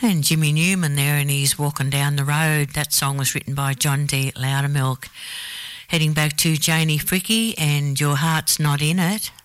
And Jimmy Newman there, and he's Walking Down the Road. That song was written by John D. Loudermilk. Heading back to Janie Fricke and Your Heart's Not In It.